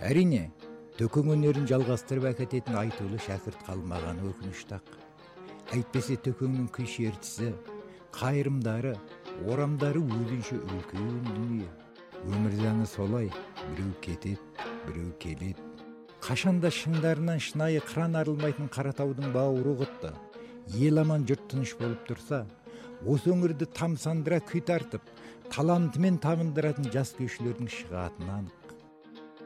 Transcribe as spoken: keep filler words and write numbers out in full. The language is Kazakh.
Әрине, төкөң өнерін жалғастырып әкететін айтулы шәкірт қалмағаны өкініштақ. Әйтпесе төкөңнің күй шертісі, қайырымдары, орамдары өзінше үлкен дүние. Өмір заңы солай, біреу кетет, біреу келет. Қашанда шыңдарынан шынайы қыран арылмайтын Қаратаудың бауыры құтты. Ел аман жұрт тыныш болып тұрса, осы өңірді тамсандыра күй тартып, талантымен табындыратын жас күйшілердің шығатыны анық.